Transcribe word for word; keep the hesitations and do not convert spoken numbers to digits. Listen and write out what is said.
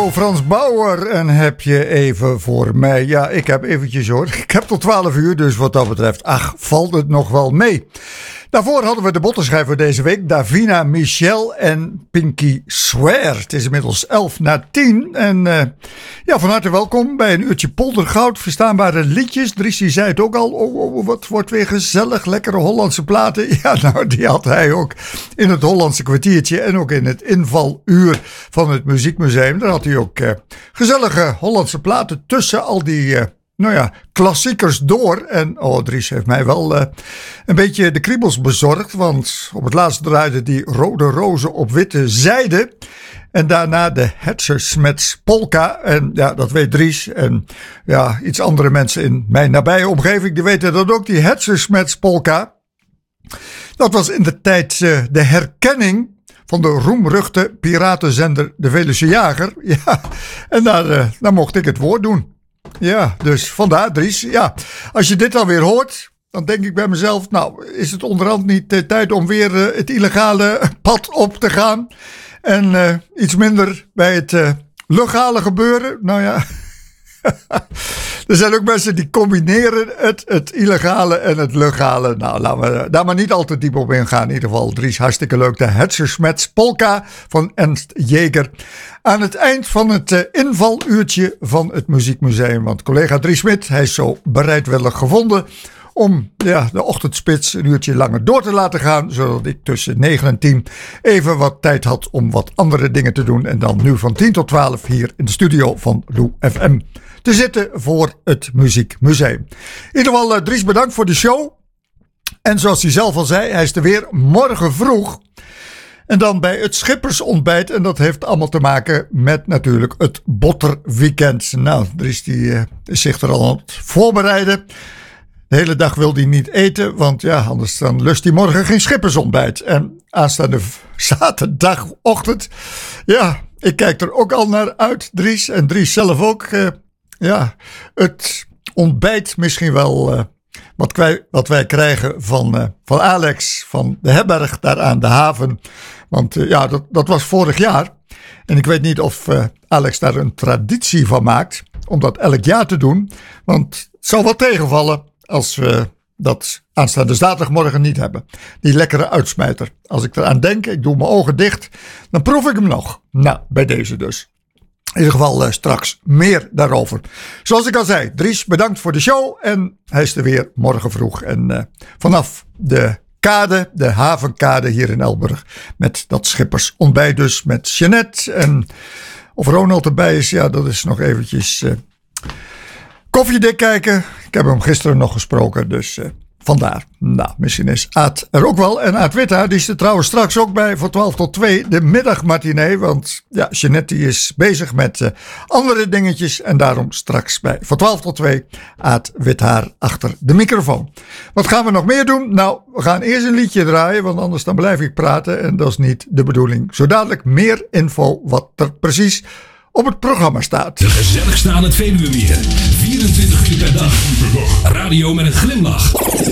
Hallo Frans Bauer, en heb je even voor mij? Ja, ik heb eventjes hoor. Ik heb tot twaalf uur, dus wat dat betreft, ach, valt het nog wel mee. Daarvoor hadden we de bottenschijver deze week, Davina Michel en Pinky Swear. Het is inmiddels elf na tien en uh, ja, van harte welkom bij een uurtje poldergoud, verstaanbare liedjes. Dries die zei het ook al, oh, oh, wat wordt weer gezellig, lekkere Hollandse platen. Ja, nou, die had hij ook in het Hollandse kwartiertje en ook in het invaluur van het Muziekmuseum. Daar had hij ook uh, gezellige Hollandse platen tussen al die... Uh, Nou ja, klassiekers door. En oh, Dries heeft mij wel uh, een beetje de kriebels bezorgd. Want op het laatst draaide die Rode Rozen op witte zijde. En daarna de Hetzersmets polka. En ja, dat weet Dries. En ja, iets andere mensen in mijn nabije omgeving, die weten dat ook. Die Hetzersmets polka. Dat was in de tijd uh, de herkenning van de roemruchte piratenzender De Veluwse Jager. Ja, en daar, uh, daar mocht ik het woord doen. Ja, dus vandaar Dries. Ja, als je dit alweer hoort, dan denk ik bij mezelf, nou, is het onderhand niet uh, tijd om weer uh, het illegale pad op te gaan? En uh, iets minder bij het uh, legale gebeuren? Nou ja, er zijn ook mensen die combineren het, het illegale en het legale. Nou, laten we daar maar niet al te diep op ingaan. In ieder geval, Dries, hartstikke leuk. De Hetzersmets polka van Ernst Jäger. Aan het eind van het uh, invaluurtje van het Muziekmuseum. Want collega Dries Smit, hij is zo bereidwillig gevonden om ja, de ochtendspits een uurtje langer door te laten gaan. Zodat ik tussen negen en tien even wat tijd had om wat andere dingen te doen. En dan nu van tien tot twaalf hier in de studio van Lou F M te zitten voor het Muziekmuseum. In ieder geval, uh, Dries, bedankt voor de show. En zoals hij zelf al zei, hij is er weer morgen vroeg. En dan bij het schippersontbijt. En dat heeft allemaal te maken met natuurlijk het botterweekend. Nou, Dries die uh, is zich er al aan het voorbereiden. De hele dag wil hij niet eten, want ja, anders dan lust hij morgen geen schippersontbijt. En aanstaande zaterdagochtend, ja, ik kijk er ook al naar uit, Dries. En Dries zelf ook. Uh, ja, het ontbijt misschien wel uh, wat, wij, wat wij krijgen van, uh, van Alex, van de herberg daar aan de haven. Want uh, ja, dat, dat was vorig jaar. En ik weet niet of uh, Alex daar een traditie van maakt om dat elk jaar te doen. Want het zal wel tegenvallen als we dat aanstaande zaterdagmorgen niet hebben. Die lekkere uitsmijter. Als ik eraan denk, ik doe mijn ogen dicht, dan proef ik hem nog. Nou, bij deze dus. In ieder geval uh, straks meer daarover. Zoals ik al zei, Dries, bedankt voor de show. En hij is er weer morgen vroeg. En uh, vanaf de kade, de havenkade hier in Elburg. Met dat schippersontbijt dus. Met Jeanette. En of Ronald erbij is, ja, dat is nog eventjes Uh, koffiedik kijken. Ik heb hem gisteren nog gesproken, dus uh, vandaar. Nou, misschien is Aad er ook wel. En Aad Witta, die is er trouwens straks ook bij voor twaalf tot twee, de middagmatinee. Want ja, Jeanette die is bezig met uh, andere dingetjes. En daarom straks bij voor twaalf tot twee, Aad Withaar achter de microfoon. Wat gaan we nog meer doen? Nou, we gaan eerst een liedje draaien, want anders dan blijf ik praten. En dat is niet de bedoeling. Zo dadelijk meer info wat er precies op het programma staat. De gezelligste aan het Veluwemeer. vierentwintig uur per dag. Radio met een glimlach.